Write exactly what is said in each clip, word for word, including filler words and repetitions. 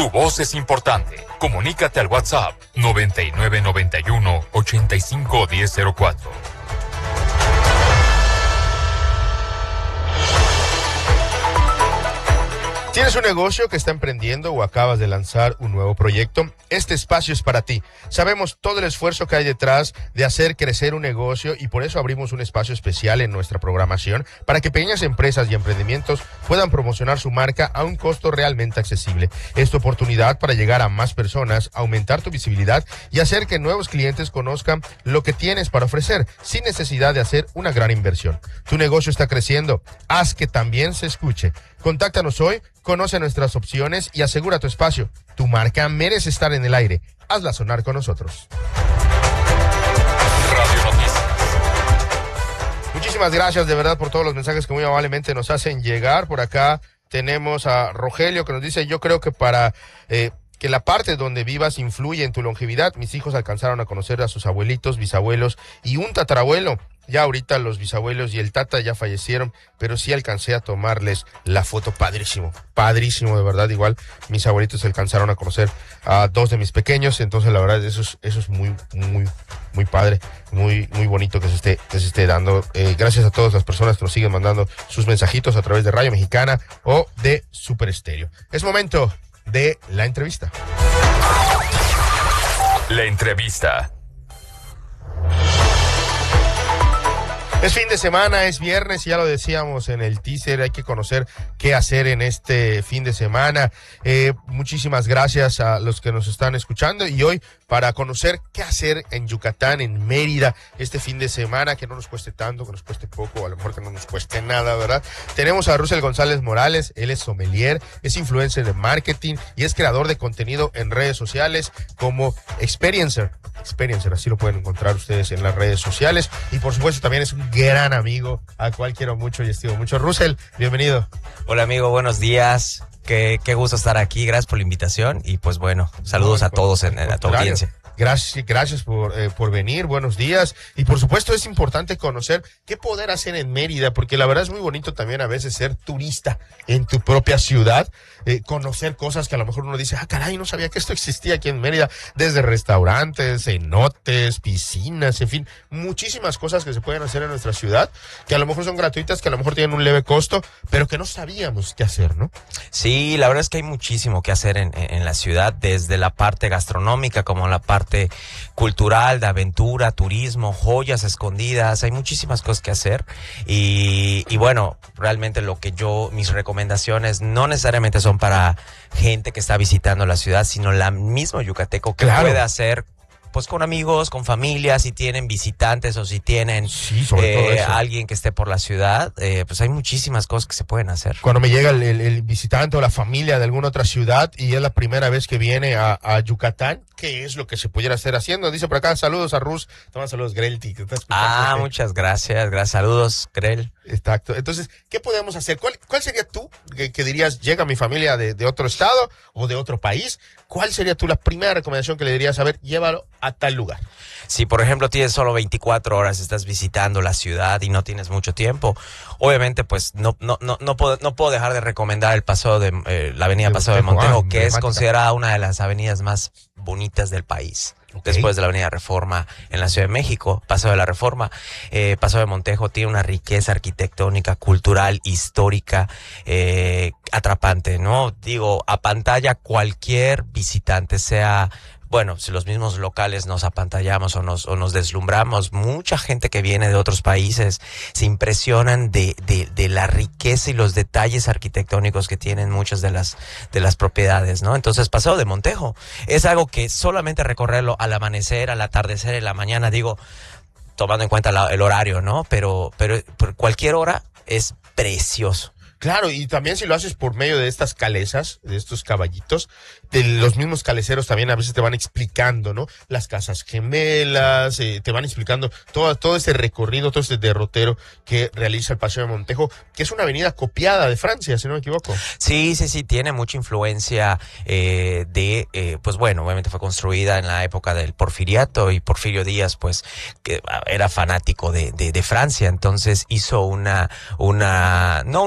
Tu voz es importante. Comunícate al WhatsApp noventa y nueve noventa y uno ochenta y cinco diez cero cuatro. ¿Tienes un negocio que está emprendiendo o acabas de lanzar un nuevo proyecto? Este espacio es para ti. Sabemos todo el esfuerzo que hay detrás de hacer crecer un negocio y por eso abrimos un espacio especial en nuestra programación para que pequeñas empresas y emprendimientos puedan promocionar su marca a un costo realmente accesible. Es tu oportunidad para llegar a más personas, aumentar tu visibilidad y hacer que nuevos clientes conozcan lo que tienes para ofrecer sin necesidad de hacer una gran inversión. Tu negocio está creciendo. Haz que también se escuche. Contáctanos hoy, conoce nuestras opciones y asegura tu espacio. Tu marca merece estar en el aire. Hazla sonar con nosotros. Radio Noticias. Muchísimas gracias de verdad por todos los mensajes que muy amablemente nos hacen llegar. Por acá tenemos a Rogelio que nos dice, yo creo que para... Eh, que la parte donde vivas influye en tu longevidad. Mis hijos alcanzaron a conocer a sus abuelitos, bisabuelos y un tatarabuelo. Ya ahorita los bisabuelos y el tata ya fallecieron, pero sí alcancé a tomarles la foto. Padrísimo, padrísimo, de verdad. Igual mis abuelitos alcanzaron a conocer a dos de mis pequeños, entonces la verdad eso es, eso es muy, muy, muy padre, muy, muy bonito que se esté, que se esté dando. Eh, gracias a todas las personas que nos siguen mandando sus mensajitos a través de Radio Mexicana o de Super Estéreo. Es momento de la entrevista. La entrevista. Es fin de semana, es viernes, y ya lo decíamos en el teaser, hay que conocer qué hacer en este fin de semana. Eh, muchísimas gracias a los que nos están escuchando y hoy para conocer qué hacer en Yucatán, en Mérida, este fin de semana, que no nos cueste tanto, que nos cueste poco, o a lo mejor que no nos cueste nada, ¿verdad? Tenemos a Russell González Morales, él es sommelier, es influencer de marketing y es creador de contenido en redes sociales como Experiencer. Experiencer, así lo pueden encontrar ustedes en las redes sociales. Y por supuesto también es un gran amigo, al cual quiero mucho y estimo mucho. Russell, bienvenido. Hola amigo, buenos días. Qué, qué gusto estar aquí, gracias por la invitación y pues bueno, saludos no, a todos en, en a tu audiencia. Gracias, gracias por, eh, por venir, buenos días. Y por supuesto es importante conocer qué poder hacer en Mérida, porque la verdad es muy bonito también a veces ser turista en tu propia ciudad, eh, conocer cosas que a lo mejor uno dice, ah caray, no sabía que esto existía aquí en Mérida, desde restaurantes, cenotes, piscinas, en fin, muchísimas cosas que se pueden hacer en nuestra ciudad, que a lo mejor son gratuitas, que a lo mejor tienen un leve costo, pero que no sabíamos qué hacer, ¿no? Sí, la verdad es que hay muchísimo que hacer en, en la ciudad, desde la parte gastronómica como la parte cultural, de aventura, turismo, joyas escondidas, hay muchísimas cosas que hacer y, y bueno, realmente lo que yo, mis recomendaciones no necesariamente son para gente que está visitando la ciudad, sino la mismo yucateco que claro. puede hacer pues con amigos, con familias, si tienen visitantes o si tienen sí, sobre eh, todo eso. alguien que esté por la ciudad, eh, pues hay muchísimas cosas que se pueden hacer. Cuando me llega el, el, el visitante o la familia de alguna otra ciudad y es la primera vez que viene a, a Yucatán, ¿qué es lo que se pudiera estar haciendo? Dice por acá, saludos a Rus, toma saludos Grelti, que está escuchando. Ah, este. Muchas gracias, gracias, saludos, Grel. Exacto, entonces, ¿qué podemos hacer? ¿Cuál, cuál sería tú, que, que dirías, llega mi familia de, de otro estado o de otro país? ¿Cuál sería tú la primera recomendación que le dirías, a ver, llévalo a tal lugar? Si, por ejemplo, tienes solo veinticuatro horas, estás visitando la ciudad y no tienes mucho tiempo, obviamente, pues, no no no no puedo, no puedo dejar de recomendar el Paseo de, eh, la avenida de Paseo de Montejo, Montejo, ah, que es emblemática. considerada una de las avenidas más bonitas del país. Okay. Después de la avenida Reforma en la Ciudad de México, Paseo de la Reforma, eh, Paseo de Montejo tiene una riqueza arquitectónica, cultural, histórica, eh, atrapante, ¿no? Digo, a pantalla cualquier visitante, sea... Bueno, si los mismos locales nos apantallamos o nos, o nos deslumbramos, mucha gente que viene de otros países se impresionan de, de, de la riqueza y los detalles arquitectónicos que tienen muchas de las, de las propiedades, ¿no? Entonces, Paseo de Montejo es algo que solamente recorrerlo al amanecer, al atardecer, en la mañana, digo, tomando en cuenta la, el horario, ¿no? Pero, pero por cualquier hora es precioso. Claro, y también si lo haces por medio de estas calesas, de estos caballitos, de los mismos caleceros también a veces te van explicando, ¿no? Las casas gemelas, eh, te van explicando todo, todo este recorrido, todo este derrotero que realiza el Paseo de Montejo, que es una avenida copiada de Francia, si no me equivoco. Sí, sí, sí, tiene mucha influencia eh, de, eh, pues bueno, obviamente fue construida en la época del Porfiriato y Porfirio Díaz, pues, que era fanático de, de, de Francia, entonces hizo una, una, no una réplica,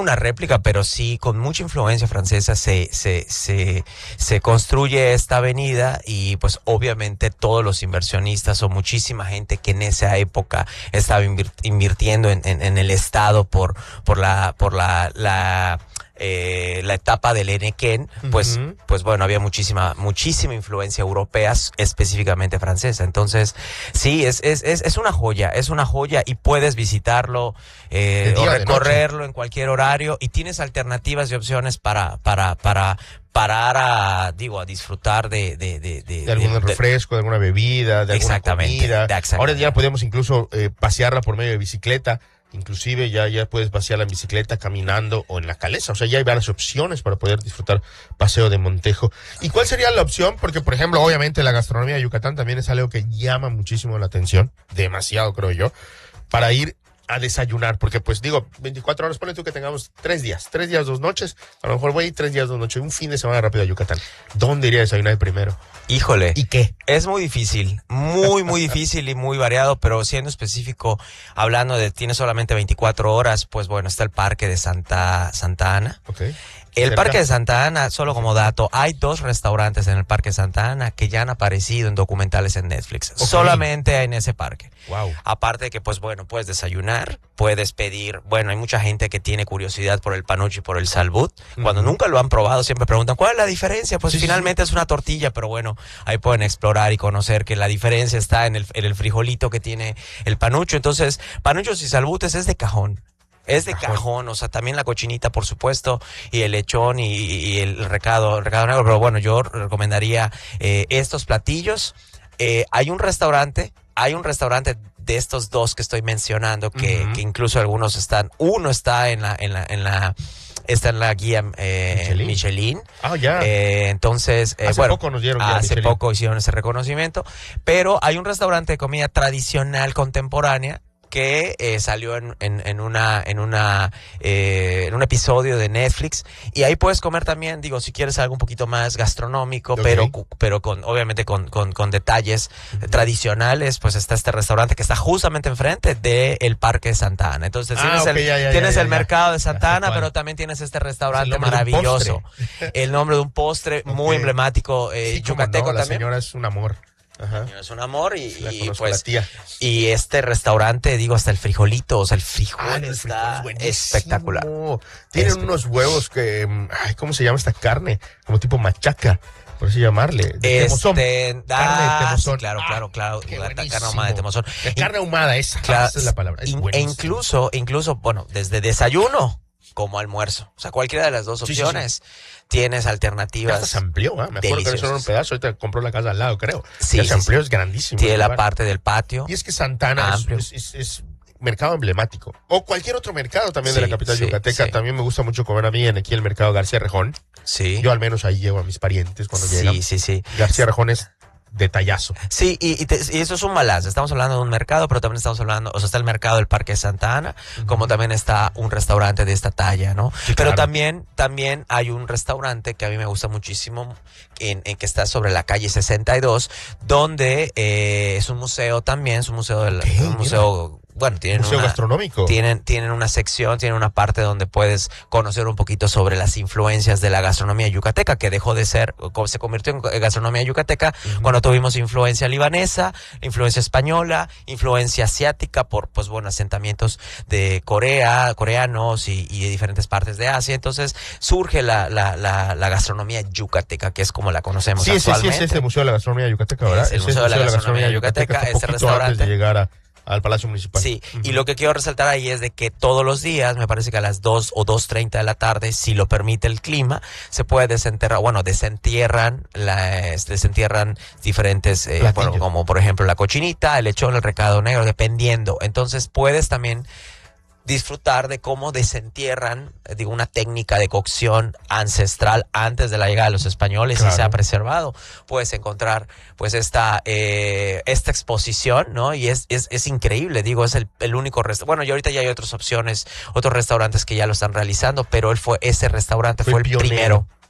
explicar, pero sí con mucha influencia francesa se, se, se, se construye esta avenida y pues obviamente todos los inversionistas o muchísima gente que en esa época estaba invirtiendo en, en, en el estado por, por la, por la, la Eh, la etapa del Enequén, pues, uh-huh. pues bueno, había muchísima, muchísima influencia europea, específicamente francesa. Entonces, sí, es, es, es, es una joya, es una joya y puedes visitarlo eh, o recorrerlo en cualquier horario y tienes alternativas y opciones para, para, para, parar a, digo, a disfrutar de... De, de, de, de algún de, refresco, de alguna bebida, de alguna comida. Exactamente. Ahora ya podemos incluso eh, pasearla por medio de bicicleta. Inclusive ya, ya puedes pasear en bicicleta, caminando o en la calesa. O sea, ya hay varias opciones para poder disfrutar paseo de Montejo. ¿Y cuál sería la opción? Porque, por ejemplo, obviamente la gastronomía de Yucatán también es algo que llama muchísimo la atención. Demasiado, creo yo. Para ir a desayunar. Porque, pues, digo, veinticuatro horas, ponle tú que tengamos tres días. Tres días, dos noches. A lo mejor voy a ir tres días, dos noches. Un fin de semana rápido a Yucatán. ¿Dónde iría a desayunar primero? Híjole. ¿Y qué? Es muy difícil, muy, muy difícil y muy variado, pero siendo específico, hablando de tiene solamente veinticuatro horas, pues bueno, está el Parque de Santa, Santa Ana. Okay. El ¿Cerca? Parque de Santa Ana, solo como dato, hay dos restaurantes en el Parque de Santa Ana que ya han aparecido en documentales en Netflix. Okay. Solamente en ese parque. Wow. Aparte de que, pues bueno, puedes desayunar, puedes pedir, bueno, hay mucha gente que tiene curiosidad por el panucho y por el salbut. Uh-huh. Cuando nunca lo han probado, siempre preguntan, ¿cuál es la diferencia? Pues sí, finalmente sí. Es una tortilla, pero bueno, ahí pueden explorar y conocer que la diferencia está en el, en el frijolito que tiene el panucho. Entonces, panuchos y salbutes es de cajón. Es de cajón. cajón, o sea, también la cochinita, por supuesto, y el lechón y, y el recado, el recado negro, pero bueno, yo recomendaría eh, estos platillos. Eh, hay un restaurante, hay un restaurante de estos dos que estoy mencionando, que, uh-huh. que incluso algunos están, uno está en la, en la, en la, está en la guía eh, Michelin. Michelin. Ah, ya. Eh, entonces, eh, hace bueno, poco nos dieron guía hace Michelin. poco hicieron ese reconocimiento, pero hay un restaurante de comida tradicional contemporánea que eh, salió en, en, en una en una eh, en un episodio de Netflix y ahí puedes comer también, digo, si quieres algo un poquito más gastronómico, okay. pero pero con obviamente con, con, con detalles uh-huh. tradicionales, pues está este restaurante que está justamente enfrente del Parque de Santa Ana. Entonces ah, tienes, okay, el, ya, ya, tienes ya, ya, el ya. mercado de Santa Ana, pero también tienes este restaurante maravilloso. El nombre de un postre okay. muy emblemático, eh, sí, yucateco no, también. La señora es un amor. Ajá. Es un amor y, y pues la tía. Y este restaurante, digo, hasta el frijolito, o sea, el frijol ah, está el espectacular. Tienen es... unos huevos que, ay, ¿cómo se llama esta carne? Como tipo machaca, por así llamarle. De este, temozón. Da, carne de temozón. Sí, claro, claro, claro. Ah, la carne ahumada de temozón. La carne ahumada, esa, claro, esa es la palabra. Es e incluso, incluso, bueno, desde desayuno como almuerzo. O sea, cualquiera de las dos opciones. Sí, sí, sí. Tienes alternativas. Ya se amplió, ¿eh? Me acuerdo que era solo un pedazo, ahorita compró la casa al lado, creo. Sí, ya sí, se amplió, sí. Es grandísimo. Tiene la parte del patio. Y es que Santa Ana es, es, es, es mercado emblemático. O cualquier otro mercado también sí, de la capital sí, yucateca. Sí. También me gusta mucho comer a mí en aquí el mercado García Rejón. Sí. Yo al menos ahí llevo a mis parientes cuando sí, llegan. Sí, sí, sí. García Rejón es detallazo. Sí, y, y, te, y eso es un balance. Estamos hablando de un mercado, pero también estamos hablando, o sea, está el mercado del Parque de Santa Ana, uh-huh. como también está un restaurante de esta talla, ¿no? Sí, pero claro. también, también hay un restaurante que a mí me gusta muchísimo, en, en que está sobre la calle sesenta y dos, donde eh, es un museo también, es un museo, del, okay, un museo bueno, tienen museo una, gastronómico. Tienen, tienen una sección, tienen una parte donde puedes conocer un poquito sobre las influencias de la gastronomía yucateca, que dejó de ser, se convirtió en gastronomía yucateca uh-huh. cuando tuvimos influencia libanesa, influencia española, influencia asiática por, pues bueno, asentamientos de Corea, coreanos y, y de diferentes partes de Asia. Entonces surge la, la, la, la gastronomía yucateca, que es como la conocemos sí, actualmente. Sí, sí, es este Museo de la Gastronomía Yucateca, ¿verdad? Es el Museo de la Gastronomía Yucateca, este restaurante. Antes de llegar a al Palacio Municipal. Sí, uh-huh. y lo que quiero resaltar ahí es de que todos los días, me parece que a las dos o dos treinta de la tarde, si lo permite el clima, se puede desenterrar, bueno, desentierran, la, desentierran diferentes, eh, bueno, como por ejemplo la cochinita, el lechón, el recado negro, dependiendo. Entonces puedes también disfrutar de cómo desentierran, digo, una técnica de cocción ancestral antes de la llegada de los españoles claro. y se ha preservado. Puedes encontrar pues esta eh, esta exposición, ¿no? Y es es, es increíble, digo, es el, el único restaurante. Bueno, y ahorita ya hay otras opciones, otros restaurantes que ya lo están realizando, pero él fue ese restaurante fue, fue el pionero. primero.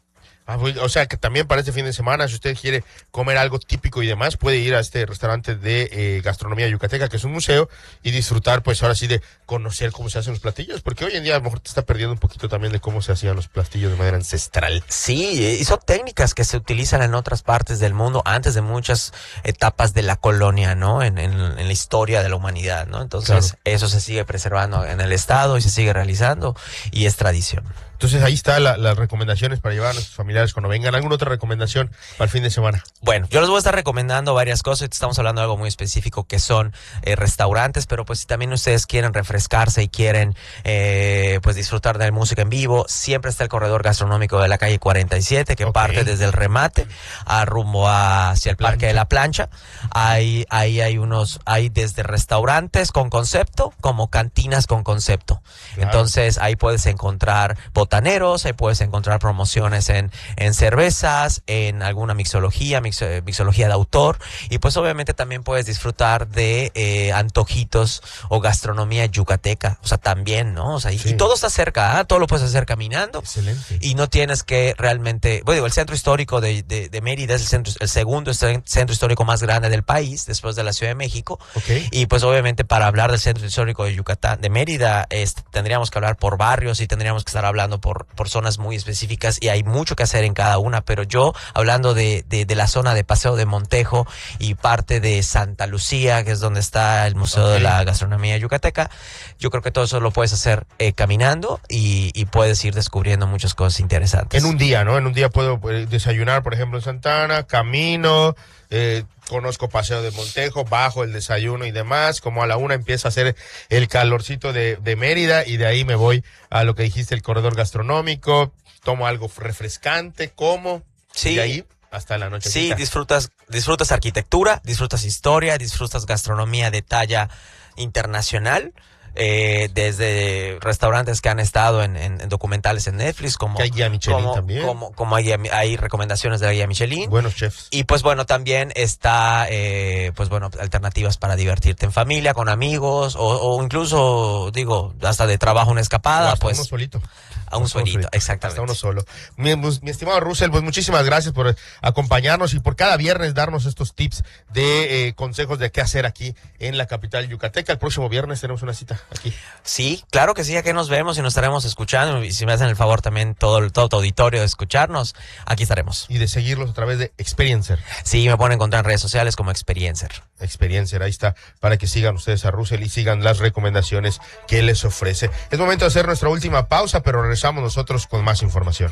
Ah, o sea que también para este fin de semana, si usted quiere comer algo típico y demás, puede ir a este restaurante de eh, gastronomía yucateca, que es un museo, y disfrutar, pues ahora sí, de conocer cómo se hacen los platillos, porque hoy en día a lo mejor te está perdiendo un poquito también de cómo se hacían los platillos de manera ancestral. Sí, y son técnicas que se utilizan en otras partes del mundo antes de muchas etapas de la colonia, ¿no? En, en, en la historia de la humanidad, ¿no? Entonces, claro, eso se sigue preservando en el Estado y se sigue realizando y es tradición. Entonces ahí está la, las recomendaciones para llevar a nuestros familiares cuando vengan. ¿Alguna otra recomendación para el fin de semana? Bueno, yo les voy a estar recomendando varias cosas. Estamos hablando de algo muy específico que son eh, restaurantes, pero pues si también ustedes quieren refrescarse y quieren eh, pues disfrutar de música en vivo, siempre está el corredor gastronómico de la calle cuarenta y siete que okay. parte desde el remate a rumbo a, hacia el Parque de la Plancha. Ahí, ahí hay unos, hay desde restaurantes con concepto como cantinas con concepto. Claro. Entonces ahí puedes encontrar botaneros, ahí puedes encontrar promociones en, en cervezas, en alguna mixología, mix, mixología de autor, y pues obviamente también puedes disfrutar de eh, antojitos o gastronomía yucateca, o sea, también, ¿no? O sea, sí. y, y todo está cerca, ¿eh? Todo lo puedes hacer caminando. Excelente. Y no tienes que realmente, bueno, digo, el centro histórico de, de, de Mérida es el, centro, el segundo centro histórico más grande del país, después de la Ciudad de México, okay. y pues obviamente para hablar del centro histórico de Yucatán, de Mérida, este, tendríamos que hablar por barrios y tendríamos que estar hablando Por, por zonas muy específicas y hay mucho que hacer en cada una, pero yo hablando de, de, de la zona de Paseo de Montejo y parte de Santa Lucía, que es donde está el Museo okay. de la Gastronomía Yucateca, yo creo que todo eso lo puedes hacer eh, caminando y, y puedes ir descubriendo muchas cosas interesantes. En un día, ¿no? En un día puedo eh, desayunar, por ejemplo, en Santana, camino, eh, conozco Paseo de Montejo, bajo el desayuno y demás, como a la una empieza a hacer el calorcito de, de Mérida y de ahí me voy a lo que dijiste, el corredor gastronómico, tomo algo refrescante, como, sí. y de ahí hasta la noche. Sí, disfrutas, disfrutas arquitectura, disfrutas historia, disfrutas gastronomía de talla internacional. Eh, desde restaurantes que han estado en, en, en documentales en Netflix, como, que hay guía Michelin como, también. como, como hay, hay recomendaciones de la guía Michelin. Buenos chefs. Y pues bueno, también está, eh, pues bueno, alternativas para divertirte en familia, con amigos, o, o incluso, digo, hasta de trabajo una escapada. O hasta pues uno solito. A un solito, exactamente. Hasta uno solo. Mi, mi estimado Russell, pues muchísimas gracias por acompañarnos y por cada viernes darnos estos tips de eh, consejos de qué hacer aquí en la capital yucateca. El próximo viernes tenemos una cita aquí. Sí, claro que sí, aquí nos vemos y nos estaremos escuchando. Y si me hacen el favor también todo, todo tu auditorio de escucharnos, aquí estaremos. Y de seguirlos a través de Experiencer. Sí, me pueden encontrar en redes sociales como Experiencer. Experiencer, ahí está, para que sigan ustedes a Russell y sigan las recomendaciones que les ofrece. Es momento de hacer nuestra última pausa, pero regresamos nosotros con más información.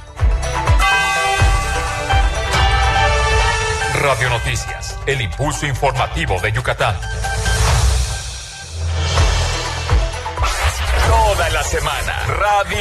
Radio Noticias, el impulso informativo de Yucatán. Toda la semana, Radio